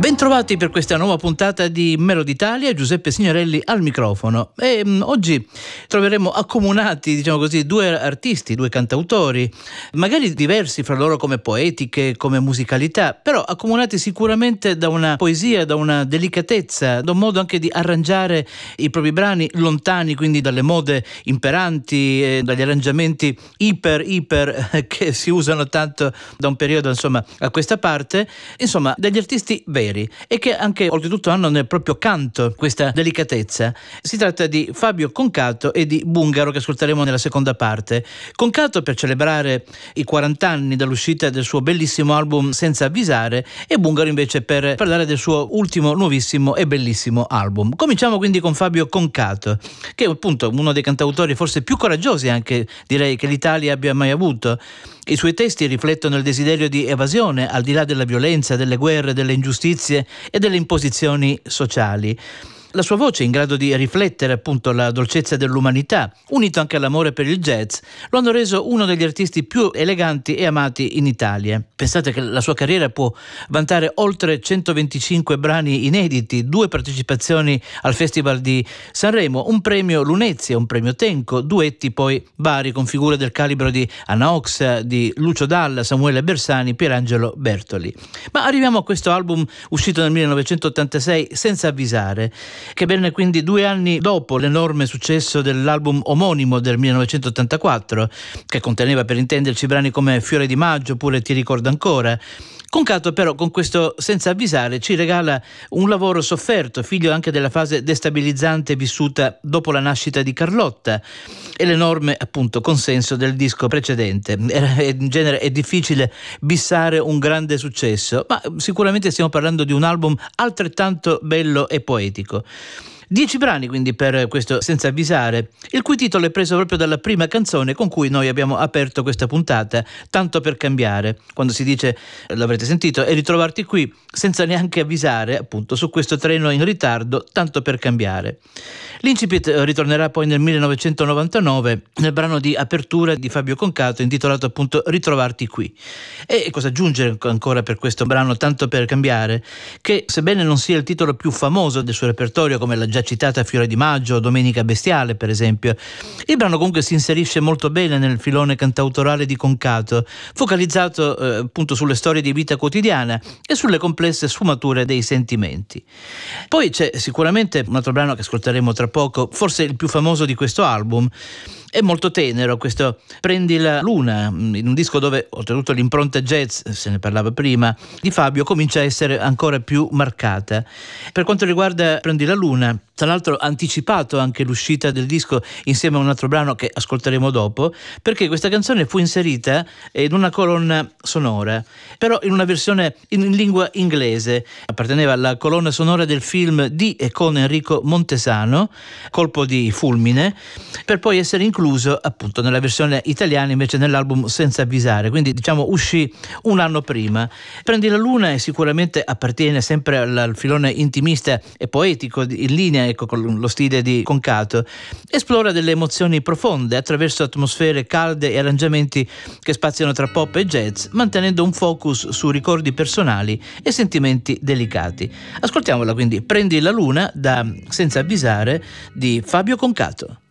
Bentrovati per questa nuova puntata di Melody Italia, Giuseppe Signorelli al microfono. Oggi troveremo accomunati, diciamo così, due artisti, due cantautori, magari diversi fra loro come poetiche, come musicalità, però accomunati sicuramente da una poesia, da una delicatezza, da un modo anche di arrangiare i propri brani lontani quindi dalle mode imperanti, dagli arrangiamenti iper che si usano tanto da un periodo insomma a questa parte, insomma degli artisti veri e che anche oltretutto hanno nel proprio canto questa delicatezza. Si tratta di Fabio Concato e di Bungaro, che ascolteremo nella seconda parte. Concato per celebrare i 40 anni dall'uscita del suo bellissimo album Senza avvisare, e Bungaro invece per parlare del suo ultimo nuovissimo e bellissimo album. Cominciamo quindi con Fabio Concato, che è appunto uno dei cantautori forse più coraggiosi, anche direi, che l'Italia abbia mai avuto. I suoi testi riflettono il desiderio di evasione al di là della violenza, delle guerre, delle ingiustizie e delle imposizioni sociali. La sua voce, in grado di riflettere appunto la dolcezza dell'umanità, unito anche all'amore per il jazz, lo hanno reso uno degli artisti più eleganti e amati in Italia. Pensate che la sua carriera può vantare oltre 125 brani inediti, 2 partecipazioni al Festival di Sanremo, un premio Lunezia, un premio Tenco, duetti poi vari con figure del calibro di Anna Ox, di Lucio Dalla, Samuele Bersani, Pierangelo Bertoli. Ma arriviamo a questo album uscito nel 1986, Senza avvisare, che venne quindi 2 anni dopo l'enorme successo dell'album omonimo del 1984, che conteneva, per intenderci, brani come Fiore di maggio oppure Ti ricordo ancora. Concato però con questo Senza avvisare ci regala un lavoro sofferto, figlio anche della fase destabilizzante vissuta dopo la nascita di Carlotta e l'enorme appunto consenso del disco precedente. In genere è difficile bissare un grande successo, ma sicuramente stiamo parlando di un album altrettanto bello e poetico. 10 brani quindi per questo Senza avvisare, il cui titolo è preso proprio dalla prima canzone con cui noi abbiamo aperto questa puntata, Tanto per cambiare, quando si dice, l'avrete sentito, e ritrovarti qui senza neanche avvisare, appunto, su questo treno in ritardo, tanto per cambiare. L'incipit ritornerà poi nel 1999 nel brano di apertura di Fabio Concato intitolato appunto Ritrovarti qui. E cosa aggiungere ancora per questo brano Tanto per cambiare, che sebbene non sia il titolo più famoso del suo repertorio come la già citata Fiore di maggio o Domenica bestiale per esempio, il brano comunque si inserisce molto bene nel filone cantautorale di Concato, focalizzato appunto sulle storie di vita quotidiana e sulle complesse sfumature dei sentimenti. Poi c'è sicuramente un altro brano che ascolteremo tra poco, forse il più famoso di questo album. È molto tenero questo Prendi la luna, in un disco dove oltretutto l'impronta jazz, se ne parlava prima, di Fabio comincia a essere ancora più marcata. Per quanto riguarda Prendi la luna, tra l'altro ha anticipato anche l'uscita del disco insieme a un altro brano che ascolteremo dopo, perché questa canzone fu inserita in una colonna sonora, però in una versione in lingua inglese. Apparteneva alla colonna sonora del film di e con Enrico Montesano, Colpo di fulmine, per poi essere incluso appunto nella versione italiana invece nell'album Senza avvisare, quindi diciamo uscì un anno prima. Prendi la luna e sicuramente appartiene sempre al filone intimista e poetico in linea con lo stile di Concato. Esplora delle emozioni profonde attraverso atmosfere calde e arrangiamenti che spaziano tra pop e jazz, mantenendo un focus su ricordi personali e sentimenti delicati. Ascoltiamola quindi, Prendi la luna da Senza avvisare di Fabio Concato.